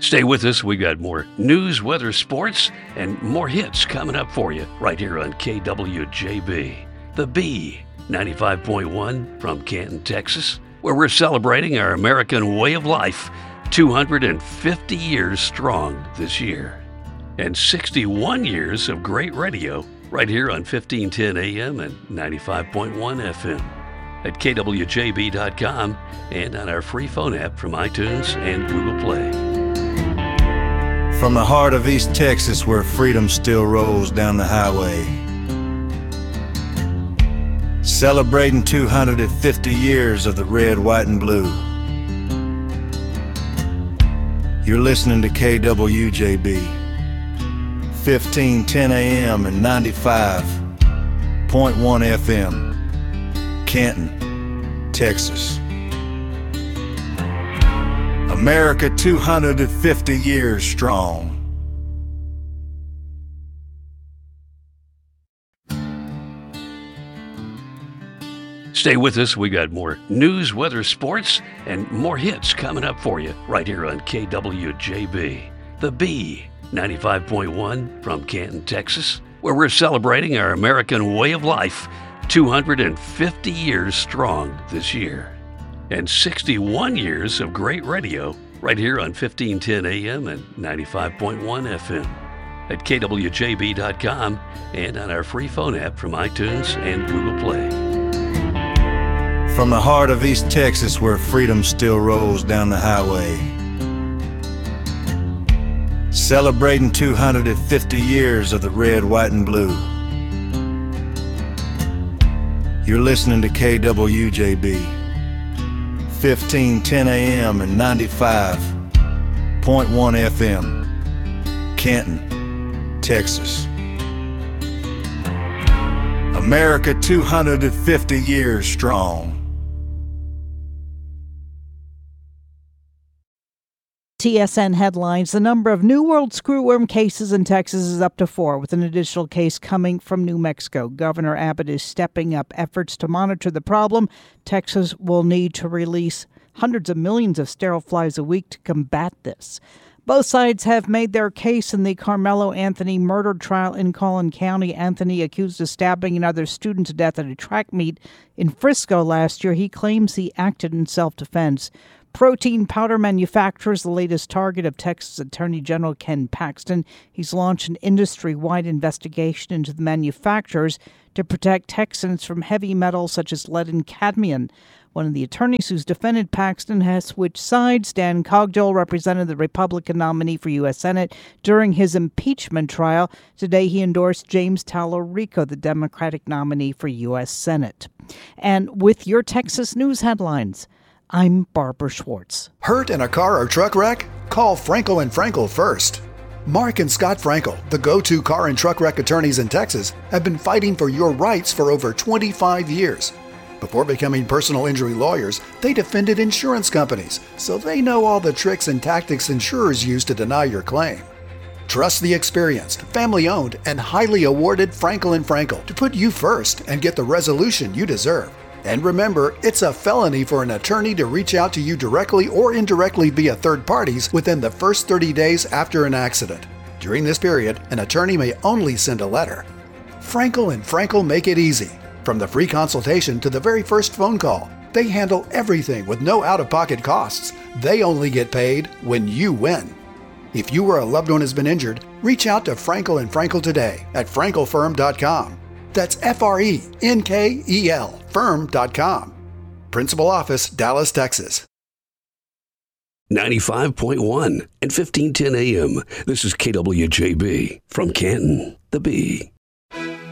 Stay with us. We've got more news, weather, sports, and more hits coming up for you right here on KWJB. The B, 95.1 from Canton, Texas, where we're celebrating our American way of life, 250 years strong this year. And 61 years of great radio right here on 1510 AM and 95.1 FM. At KWJB.com and on our free phone app from iTunes and Google Play. From the heart of East Texas, where freedom still rolls down the highway, celebrating 250 years of the red, white, and blue. You're listening to KWJB, 1510 AM and 95.1 FM, Canton, Texas. America 250 years strong. Stay with us. We got more news, weather, sports, and more hits coming up for you right here on KWJB. The B, 95.1 from Canton, Texas, where we're celebrating our American way of life, 250 years strong this year. And 61 years of great radio right here on 1510 AM and 95.1 FM. At KWJB.com and on our free phone app from iTunes and Google Play. From the heart of East Texas, where freedom still rolls down the highway, celebrating 250 years of the red, white, and blue. You're listening to KWJB, 1510 AM and 95.1 FM, Canton, Texas. America 250 years strong. TSN headlines: the number of New World screwworm cases in Texas is up to 4, with an additional case coming from New Mexico. Governor Abbott is stepping up efforts to monitor the problem. Texas will need to release hundreds of millions of sterile flies a week to combat this. Both sides have made their case in the Carmelo Anthony murder trial in Collin County. Anthony, accused of stabbing another student to death at a track meet in Frisco last year, he claims he acted in self-defense. Protein powder manufacturers, the latest target of Texas Attorney General Ken Paxton. He's launched an industry-wide investigation into the manufacturers to protect Texans from heavy metals such as lead and cadmium. One of the attorneys who's defended Paxton has switched sides. Dan Cogdill represented the Republican nominee for U.S. Senate during his impeachment trial. Today he endorsed James Tallarico, the Democratic nominee for U.S. Senate. And with your Texas news headlines, I'm Barbara Schwartz. Hurt in a car or truck wreck? Call Frankel & Frankel first. Mark and Scott Frankel, the go-to car and truck wreck attorneys in Texas, have been fighting for your rights for over 25 years. Before becoming personal injury lawyers, they defended insurance companies, so they know all the tricks and tactics insurers use to deny your claim. Trust the experienced, family-owned, and highly awarded Frankel & Frankel to put you first and get the resolution you deserve. And remember, it's a felony for an attorney to reach out to you directly or indirectly via third parties within the first 30 days after an accident. During this period, an attorney may only send a letter. Frankel & Frankel make it easy. From the free consultation to the very first phone call, they handle everything with no out-of-pocket costs. They only get paid when you win. If you or a loved one has been injured, reach out to Frankel & Frankel today at frankelfirm.com. That's FRENKEL, firm.com. Principal office, Dallas, Texas. 95.1 and 1510 AM. This is KWJB from Canton, the B.